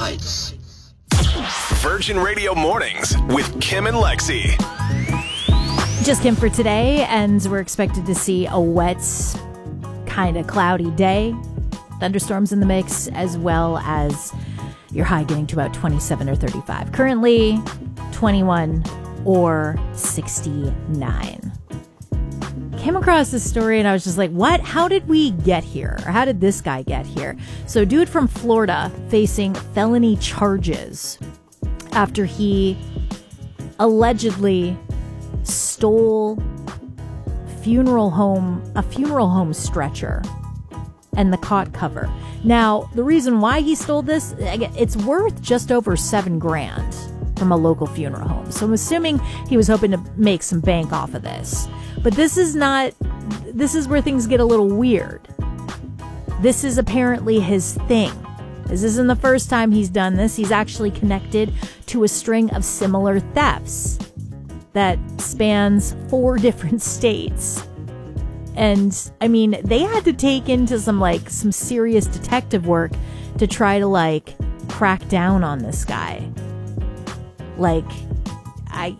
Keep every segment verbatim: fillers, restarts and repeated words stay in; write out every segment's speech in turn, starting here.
Lights. Virgin Radio Mornings with Kim and Lexi. Just Kim for today, and we're expected to see a wet, kind of cloudy day. Thunderstorms in the mix, as well as your high getting to about twenty-seven or thirty-five. Currently, twenty-one or sixty-nine. Came across this story and I was just like, what? How did we get here? Or how did this guy get here? So, dude from Florida facing felony charges after he allegedly stole funeral home, a funeral home stretcher and the cot cover. Now, the reason why he stole this, it's worth just over seven grand from a local funeral home. So I'm assuming he was hoping to make some bank off of this. But this is not, this is where things get a little weird. This is apparently his thing. This isn't the first time he's done this. He's actually connected to a string of similar thefts that spans four different states. And I mean, they had to take into some like some serious detective work to try to like crack down on this guy. Like, I,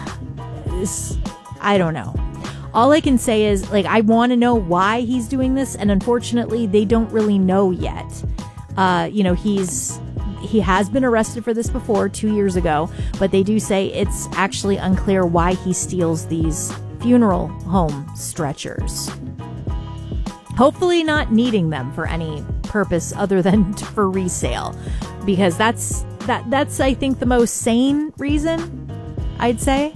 this, I don't know. All I can say is, like, I want to know why he's doing this, and unfortunately, they don't really know yet. Uh, you know, he's he has been arrested for this before, two years ago, but they do say it's actually unclear why he steals these funeral home stretchers. Hopefully not needing them for any purpose other than for resale, because that's that that's I think the most sane reason, I'd say.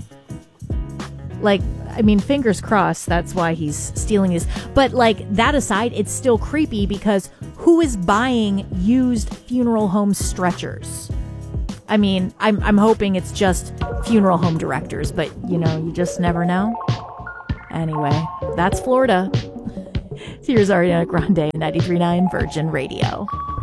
Like, I mean, fingers crossed that's why he's stealing these. But like, that aside, it's still creepy because who is buying used funeral home stretchers? I mean, I'm I'm hoping it's just funeral home directors, but you know, you just never know. Anyway, that's Florida. Here's Ariana Grande, ninety-three point nine Virgin Radio.